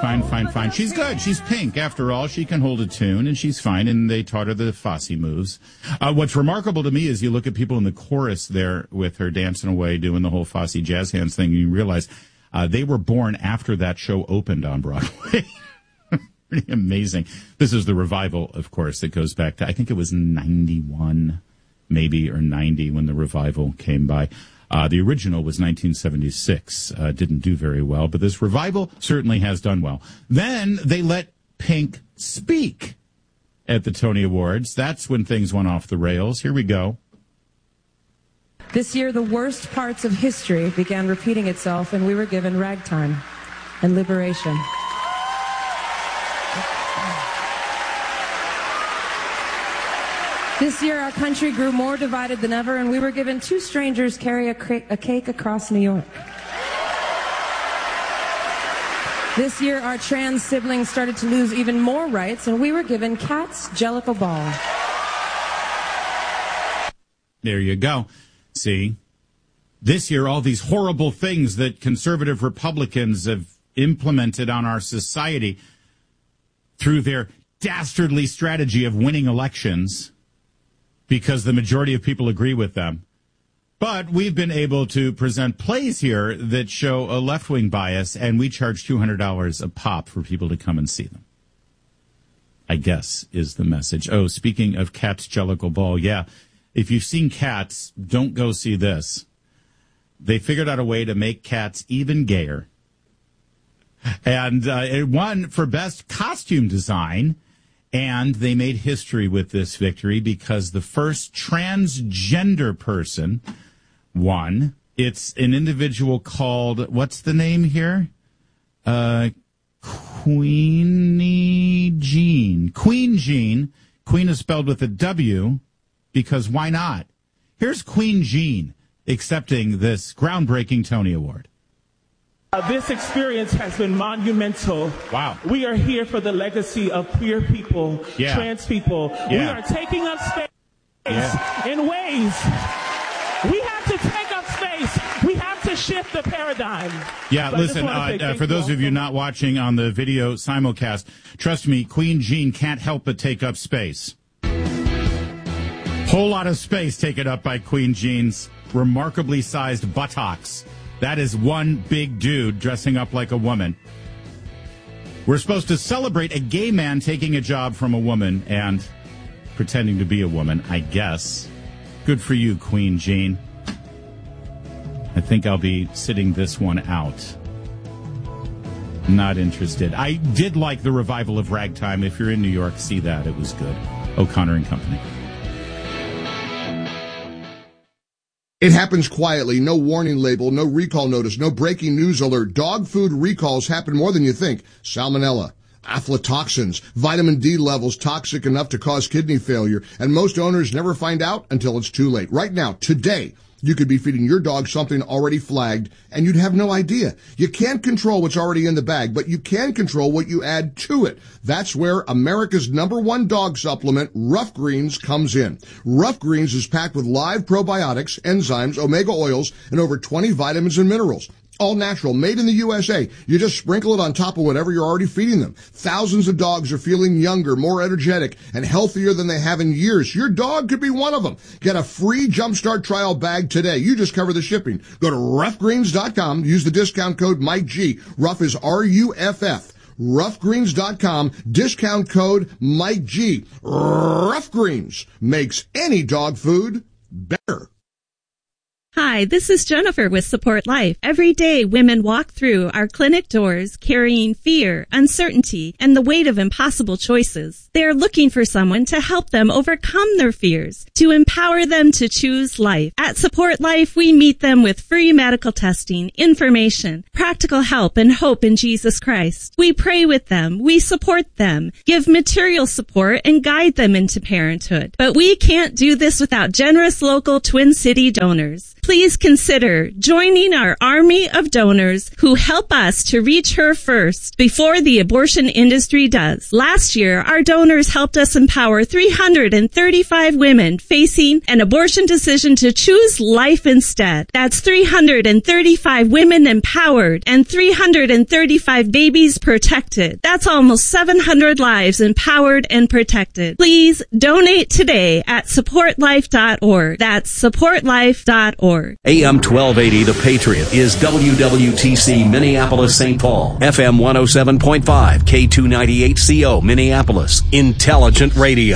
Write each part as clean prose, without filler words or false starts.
Fine. She's good. She's pink. After all, she can hold a tune, and she's fine, and they taught her the Fosse moves. What's remarkable to me is you look at people in the chorus there with her dancing away, doing the whole Fosse jazz hands thing, and you realize they were born after that show opened on Broadway. Pretty amazing. This is the revival, of course, that goes back to, I think it was 91, maybe, or 90 when the revival came by. The original was 1976. Didn't do very well, but this revival certainly has done well. Then they let Pink speak at the Tony Awards. That's when things went off the rails. Here we go. This year, the worst parts of history began repeating itself, and we were given ragtime and liberation. This year, our country grew more divided than ever, and we were given two strangers carry a cake across New York. This year, our trans siblings started to lose even more rights, and we were given Kat's Jellicle Ball. There you go. See? This year, all these horrible things that conservative Republicans have implemented on our society through their dastardly strategy of winning elections, because the majority of people agree with them. But we've been able to present plays here that show a left-wing bias, and we charge $200 a pop for people to come and see them, I guess, is the message. Oh, speaking of Kat's Jellicle Ball, yeah, if you've seen Cats, don't go see this. They figured out a way to make Cats even gayer. And it won for Best Costume Design. And they made history with this victory because the first transgender person won. It's an individual called, what's the name here? Queenie Jean. Queen Jean. Queen is spelled with a W because why not? Here's Queen Jean accepting this groundbreaking Tony Award. This experience has been monumental. Wow. We are here for the legacy of queer people, trans people. Yeah. We are taking up space in ways. We have to take up space. We have to shift the paradigm. Yeah, listen, for those of you not watching on the video simulcast, trust me, Queen Jean can't help but take up space. Whole lot of space taken up by Queen Jean's remarkably sized buttocks. That is one big dude dressing up like a woman. We're supposed to celebrate a gay man taking a job from a woman and pretending to be a woman, I guess. Good for you, Queen Jean. I think I'll be sitting this one out. Not interested. I did like the revival of Ragtime. If you're in New York, see that. It was good. O'Connor and Company. It happens quietly, no warning label, no recall notice, no breaking news alert. Dog food recalls happen more than you think. Salmonella, aflatoxins, vitamin D levels toxic enough to cause kidney failure, and most owners never find out until it's too late. Right now, today, you could be feeding your dog something already flagged, and you'd have no idea. You can't control what's already in the bag, but you can control what you add to it. That's where America's #1 dog supplement, Rough Greens, comes in. Rough Greens is packed with live probiotics, enzymes, omega oils, and over 20 vitamins and minerals. All natural, made in the USA. You just sprinkle it on top of whatever you're already feeding them. Thousands of dogs are feeling younger, more energetic, and healthier than they have in years. Your dog could be one of them. Get a free Jumpstart trial bag today. You just cover the shipping. Go to roughgreens.com. Use the discount code Mike G. Rough is RUFF. Roughgreens.com. Discount code Mike G. Rough Greens makes any dog food better. Hi, this is Jennifer with Support Life. Every day, women walk through our clinic doors carrying fear, uncertainty, and the weight of impossible choices. They are looking for someone to help them overcome their fears, to empower them to choose life. At Support Life, we meet them with free medical testing, information, practical help, and hope in Jesus Christ. We pray with them, we support them, give material support, and guide them into parenthood. But we can't do this without generous local Twin City donors. Please consider joining our army of donors who help us to reach her first before the abortion industry does. Last year, our donors helped us empower 335 women facing an abortion decision to choose life instead. That's 335 women empowered and 335 babies protected. That's almost 700 lives empowered and protected. Please donate today at supportlife.org. That's supportlife.org. AM 1280, The Patriot, is WWTC Minneapolis, St. Paul. FM 107.5, K298CO, Minneapolis. Intelligent radio.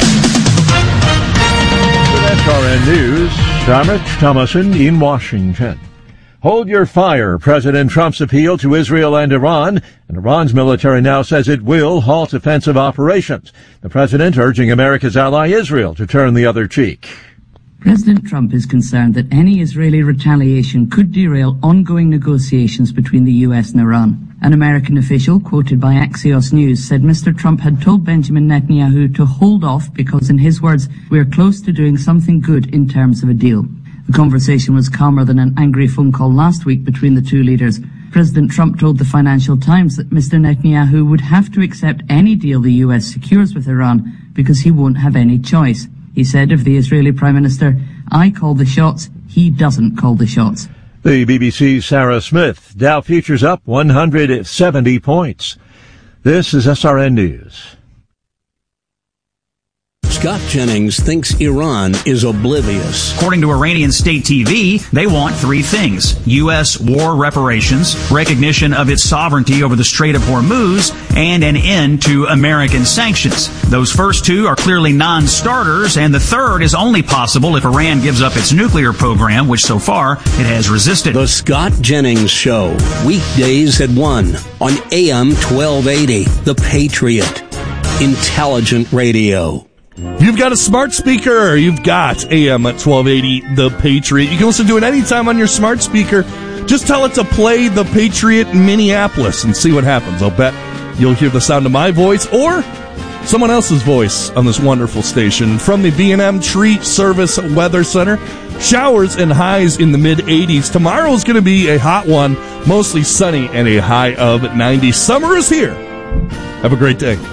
With SRN News, I'm Rich Thomason in Washington. Hold your fire, President Trump's appeal to Israel and Iran's military now says it will halt offensive operations. The president urging America's ally Israel to turn the other cheek. President Trump is concerned that any Israeli retaliation could derail ongoing negotiations between the U.S. and Iran. An American official, quoted by Axios News, said Mr. Trump had told Benjamin Netanyahu to hold off because, in his words, we are close to doing something good in terms of a deal. The conversation was calmer than an angry phone call last week between the two leaders. President Trump told the Financial Times that Mr. Netanyahu would have to accept any deal the U.S. secures with Iran because he won't have any choice. He said of the Israeli Prime Minister, I call the shots, he doesn't call the shots. The BBC's Sarah Smith. Dow futures up 170 points. This is SRN News. Scott Jennings thinks Iran is oblivious. According to Iranian state TV, they want three things: U.S. war reparations, recognition of its sovereignty over the Strait of Hormuz, and an end to American sanctions. Those first two are clearly non-starters, and the third is only possible if Iran gives up its nuclear program, which so far it has resisted. The Scott Jennings Show, weekdays at 1 on AM 1280, The Patriot. Intelligent radio. You've got a smart speaker. You've got AM at 1280, The Patriot. You can listen to it anytime on your smart speaker. Just tell it to play The Patriot Minneapolis and see what happens. I'll bet you'll hear the sound of my voice or someone else's voice on this wonderful station. From the B&M Tree Service Weather Center, showers and highs in the mid-80s. Tomorrow is going to be a hot one, mostly sunny and a high of 90. Summer is here. Have a great day.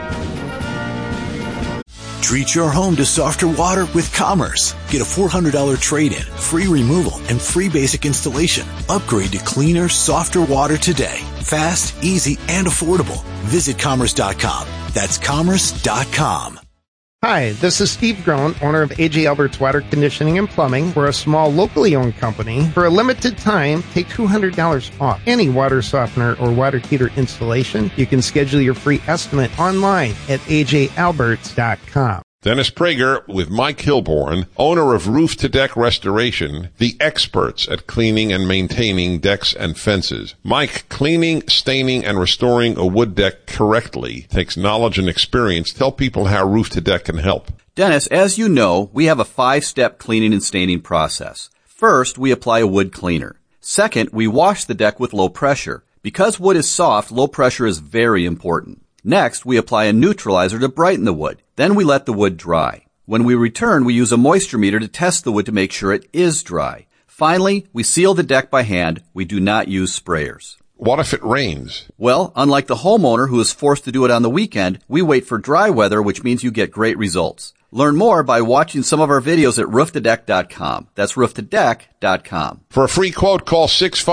Treat your home to softer water with Commerce. Get a $400 trade-in, free removal, and free basic installation. Upgrade to cleaner, softer water today. Fast, easy, and affordable. Visit Commerce.com. That's Commerce.com. Hi, this is Steve Groen, owner of A.J. Albert's Water Conditioning and Plumbing. We're a small, locally owned company. For a limited time, take $200 off any water softener or water heater installation. You can schedule your free estimate online at ajalberts.com. Dennis Prager with Mike Hilborn, owner of Roof to Deck Restoration, the experts at cleaning and maintaining decks and fences. Mike, cleaning, staining, and restoring a wood deck correctly takes knowledge and experience. Tell people how Roof to Deck can help. Dennis, as you know, we have a 5-step cleaning and staining process. First, we apply a wood cleaner. Second, we wash the deck with low pressure. Because wood is soft, low pressure is very important. Next, we apply a neutralizer to brighten the wood. Then we let the wood dry. When we return, we use a moisture meter to test the wood to make sure it is dry. Finally, we seal the deck by hand. We do not use sprayers. What if it rains? Well, unlike the homeowner who is forced to do it on the weekend, we wait for dry weather, which means you get great results. Learn more by watching some of our videos at rooftodeck.com. That's rooftodeck.com. For a free quote, call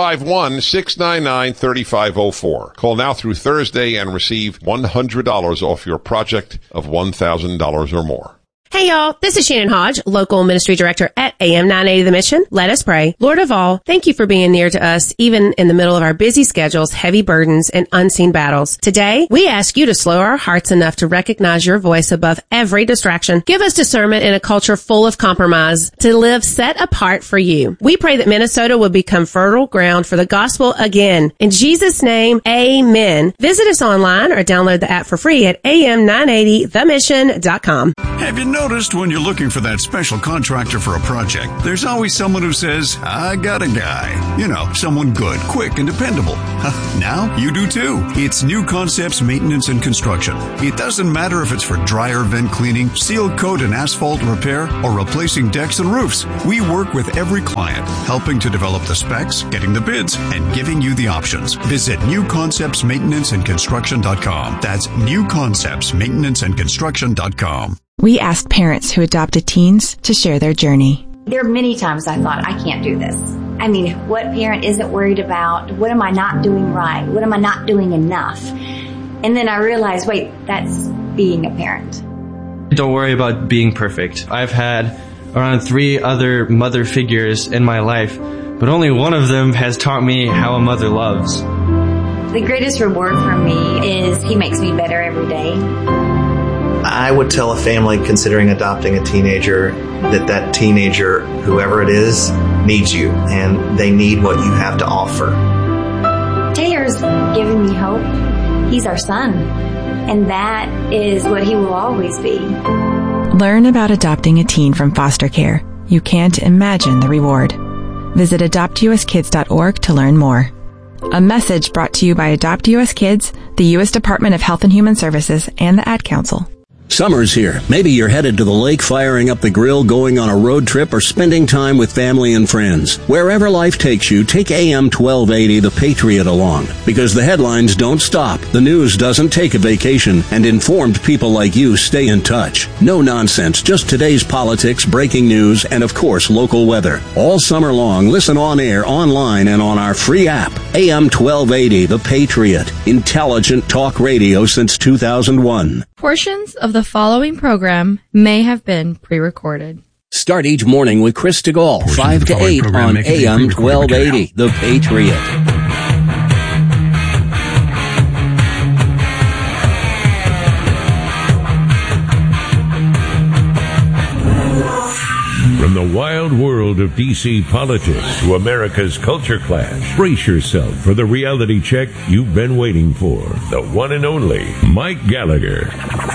651-699-3504. Call now through Thursday and receive $100 off your project of $1,000 or more. Hey y'all, this is Shannon Hodge, local ministry director at AM 980 The Mission. Let us pray. Lord of all, thank you for being near to us, even in the middle of our busy schedules, heavy burdens, and unseen battles. Today, we ask you to slow our hearts enough to recognize your voice above every distraction. Give us discernment in a culture full of compromise to live set apart for you. We pray that Minnesota will become fertile ground for the gospel again. In Jesus' name, amen. Visit us online or download the app for free at am980themission.com. Have you noticed when you're looking for that special contractor for a project project, there's always someone who says, I got a guy. You know, someone good, quick, and dependable. Now you do too. It's New Concepts Maintenance and Construction. It doesn't matter if it's for dryer vent cleaning, seal coat and asphalt repair, or replacing decks and roofs. We work with every client, helping to develop the specs, getting the bids, and giving you the options. Visit newconceptsmaintenanceandconstruction.com. That's newconceptsmaintenanceandconstruction.com. We asked parents who adopted teens to share their journey. There are many times I thought, I can't do this. I mean, what parent isn't worried about, what am I not doing right? What am I not doing enough? And then I realized, wait, that's being a parent. Don't worry about being perfect. I've had around 3 other mother figures in my life, but only one of them has taught me how a mother loves. The greatest reward for me is he makes me better every day. I would tell a family considering adopting a teenager that teenager, whoever it is, needs you, and they need what you have to offer. Taylor's given me hope. He's our son, and that is what he will always be. Learn about adopting a teen from foster care. You can't imagine the reward. Visit adoptuskids.org to learn more. A message brought to you by Adopt US Kids, the U.S. Department of Health and Human Services, and the Ad Council. Summer's here. Maybe you're headed to the lake, firing up the grill, going on a road trip, or spending time with family and friends. Wherever life takes you, take AM 1280 The Patriot along. Because the headlines don't stop, the news doesn't take a vacation, and informed people like you stay in touch. No nonsense, just today's politics, breaking news, and of course, local weather. All summer long, listen on air, online, and on our free app. AM 1280 The Patriot. Intelligent talk radio since 2001. Portions of the following program may have been pre-recorded. Start each morning with Chris DeGaulle, 5 to 8 on AM 1280, The Patriot. From the wild world of D.C. politics to America's culture clash, brace yourself for the reality check you've been waiting for. The one and only Mike Gallagher.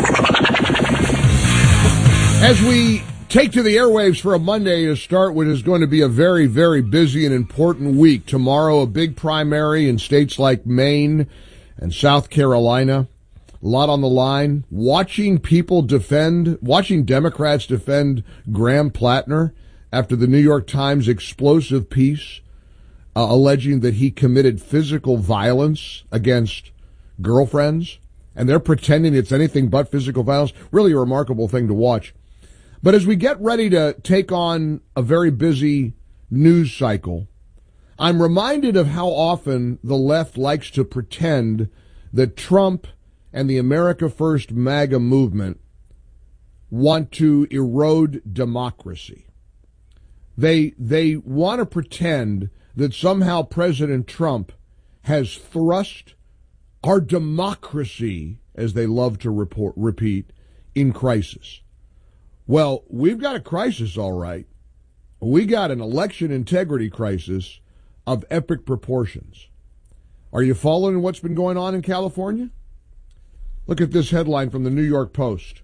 As we take to the airwaves for a Monday to start what is going to be a very, very busy and important week. Tomorrow, a big primary in states like Maine and South Carolina. A lot on the line. Watching Democrats defend Graham Plattner after the New York Times explosive piece alleging that he committed physical violence against girlfriends. And they're pretending it's anything but physical violence. Really a remarkable thing to watch. But as we get ready to take on a very busy news cycle, I'm reminded of how often the left likes to pretend that Trump and the America First MAGA movement want to erode democracy. They want to pretend that somehow President Trump has thrust our democracy, as they love to repeat, in crisis. Well, we've got a crisis, all right. We got an election integrity crisis of epic proportions. Are you following what's been going on in California? Look at this headline from the New York Post.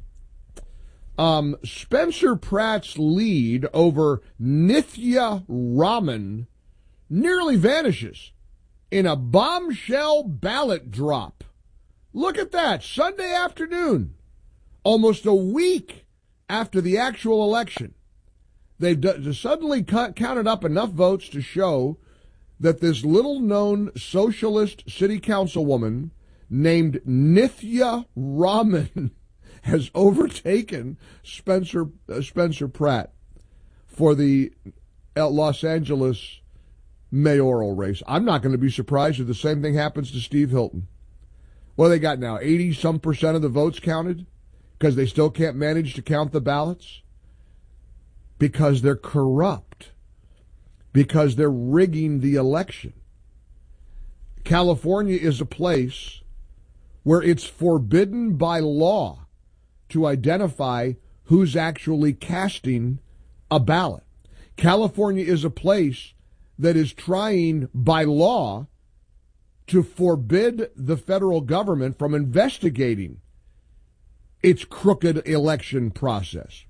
Spencer Pratt's lead over Nithya Raman nearly vanishes in a bombshell ballot drop. Look at that, Sunday afternoon, almost a week after the actual election. They've suddenly counted up enough votes to show that this little-known socialist city councilwoman named Nithya Raman has overtaken Spencer Pratt for the Los Angeles mayoral race. I'm not going to be surprised if the same thing happens to Steve Hilton. What do they got now, 80-some% of the votes counted? Because they still can't manage to count the ballots? Because they're corrupt. Because they're rigging the election. California is a place where it's forbidden by law to identify who's actually casting a ballot. California is a place that is trying by law to forbid the federal government from investigating its crooked election process.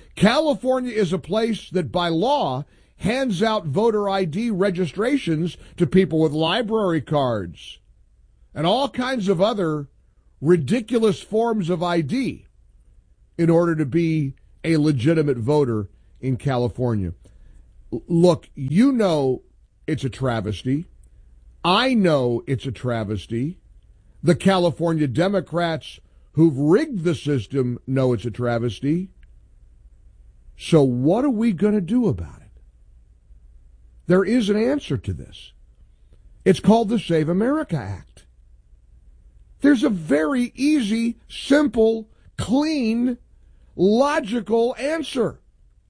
California is a place that by law hands out voter ID registrations to people with library cards and all kinds of other ridiculous forms of ID in order to be a legitimate voter in California. Look, you know it's a travesty. I know it's a travesty. The California Democrats who've rigged the system know it's a travesty. So what are we going to do about it? There is an answer to this. It's called the Save America Act. There's a very easy, simple, clean, logical answer.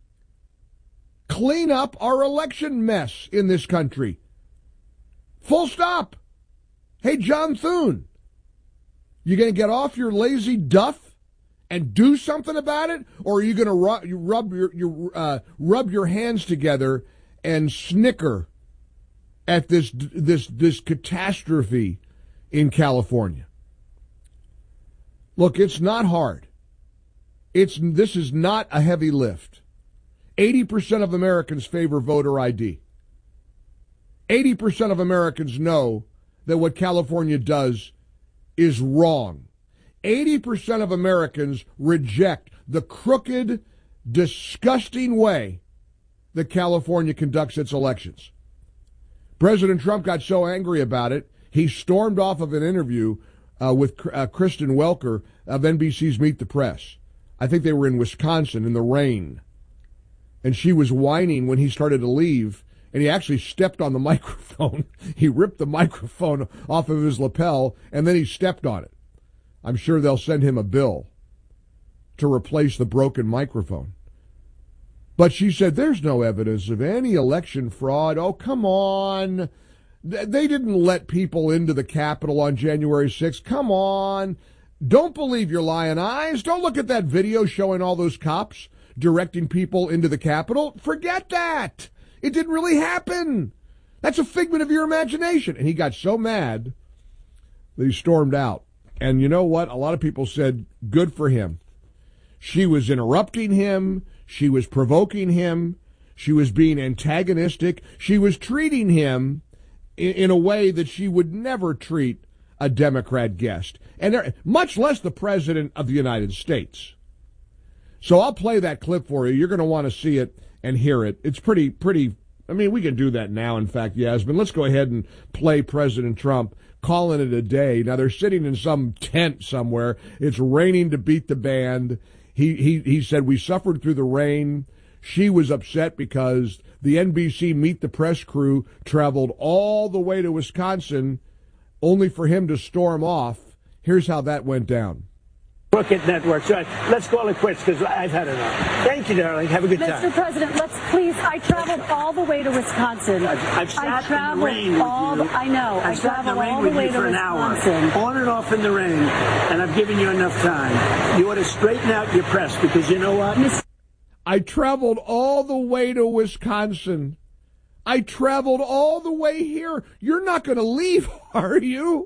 Clean up our election mess in this country. Full stop. Hey, John Thune, you going to get off your lazy duff and do something about it, or are you going to rub your hands together and snicker at this catastrophe in California? Look, it's not hard. This is not a heavy lift. 80% of Americans favor voter ID. 80% of Americans know that what California does is wrong. 80% of Americans reject the crooked, disgusting way that California conducts its elections. President Trump got so angry about it, he stormed off of an interview with Kristen Welker of NBC's Meet the Press. I think they were in Wisconsin in the rain. And she was whining when he started to leave, and he actually stepped on the microphone. He ripped the microphone off of his lapel, and then he stepped on it. I'm sure they'll send him a bill to replace the broken microphone. But she said, there's no evidence of any election fraud. Oh, come on. They didn't let people into the Capitol on January 6th. Come on. Don't believe your lying eyes. Don't look at that video showing all those cops directing people into the Capitol. Forget that. It didn't really happen. That's a figment of your imagination. And he got so mad that he stormed out. And you know what? A lot of people said, good for him. She was interrupting him. She was provoking him. She was being antagonistic. She was treating him in a way that she would never treat a Democrat guest, and much less the President of the United States. So I'll play that clip for you. You're going to want to see it and hear it. It's pretty. I mean, we can do that now, in fact, Yasmin. Let's go ahead and play President Trump calling it a day. Now, they're sitting in some tent somewhere. It's raining to beat the band. He said, we suffered through the rain. She was upset because the NBC Meet the Press crew traveled all the way to Wisconsin only for him to storm off. Here's how that went down. Crooked network. So let's call it quits because I've had enough. Thank you, darling. Have a good time. Mr. President, let's please. I traveled all the way to Wisconsin. I've sat in the rain with you. I know. I traveled all the way to Wisconsin. On and off in the rain, and I've given you enough time. You ought to straighten out your press because you know what? I traveled all the way to Wisconsin. I traveled all the way here. You're not going to leave, are you?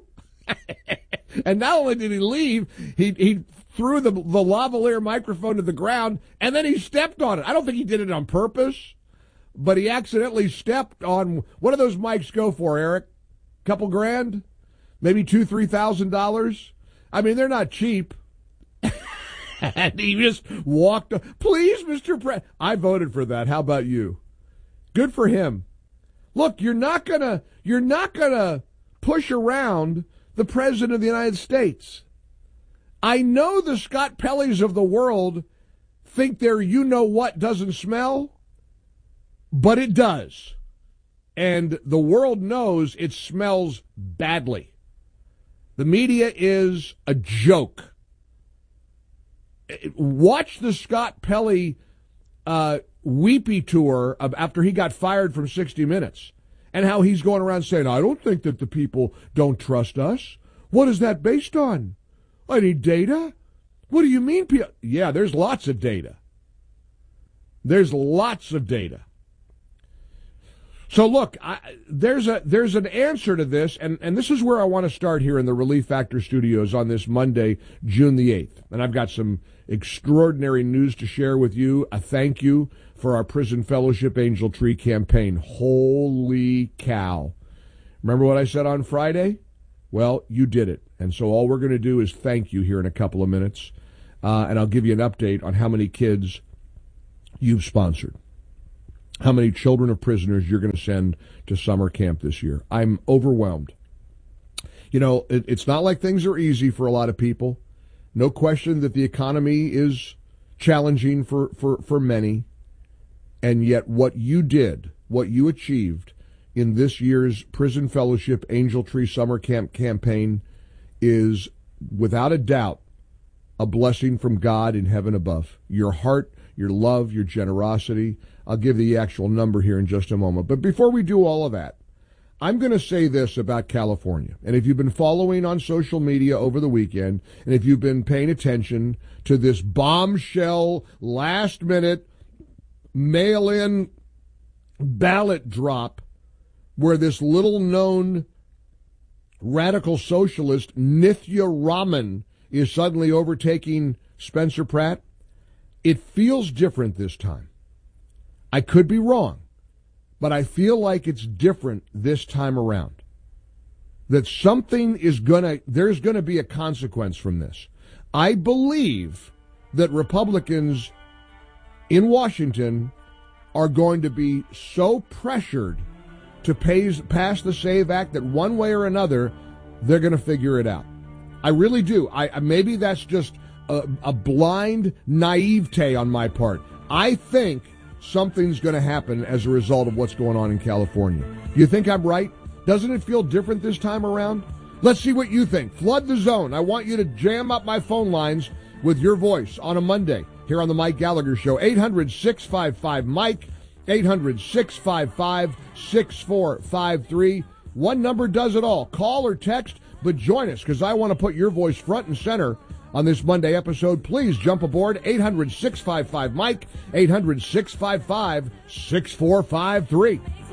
And not only did he leave, he threw the lavalier microphone to the ground, and then he stepped on it. I don't think he did it on purpose, but he accidentally stepped on. What do those mics go for, Eric? Couple grand? Maybe $2,000-$3,000? I mean, they're not cheap. And he just walked. Please, Mr. President. I voted for that. How about you? Good for him. Look, you're not gonna push around the President of the United States. I know the Scott Pelley's of the world think their you-know-what doesn't smell, but it does. And the world knows it smells badly. The media is a joke. Watch the Scott Pelley weepy tour after he got fired from 60 Minutes. And how he's going around saying, I don't think that the people don't trust us. What is that based on? I need data. What do you mean? Yeah, there's lots of data. There's lots of data. So look, there's an answer to this, and this is where I want to start here in the Relief Factor studios on this Monday, June the 8th. And I've got some extraordinary news to share with you. A thank you for our Prison Fellowship Angel Tree campaign. Holy cow. Remember what I said on Friday? Well, you did it. And so all we're going to do is thank you here in a couple of minutes. And I'll give you an update on how many kids you've sponsored. How many children of prisoners you're going to send to summer camp this year. I'm overwhelmed. You know, it's not like things are easy for a lot of people. No question that the economy is challenging for many. And yet what you did, what you achieved in this year's Prison Fellowship Angel Tree Summer Camp campaign is, without a doubt, a blessing from God in heaven above. Your heart, your love, your generosity. I'll give the actual number here in just a moment. But before we do all of that, I'm going to say this about California. And if you've been following on social media over the weekend, and if you've been paying attention to this bombshell, last-minute, mail-in ballot drop where this little-known radical socialist, Nithya Raman, is suddenly overtaking Spencer Pratt, it feels different this time. I could be wrong, but I feel like it's different this time around. That there's gonna be a consequence from this. I believe that Republicans in Washington are going to be so pressured to pass the SAVE Act that one way or another, they're going to figure it out. I really do. Maybe that's just a blind naivete on my part. I think something's going to happen as a result of what's going on in California. You think I'm right? Doesn't it feel different this time around? Let's see what you think. Flood the zone. I want you to jam up my phone lines with your voice on a Monday here on the Mike Gallagher Show. 800-655-MIKE, 800-655-6453. One number does it all. Call or text, but join us because I want to put your voice front and center on this Monday episode. Please jump aboard. 800-655-MIKE, 800-655-6453.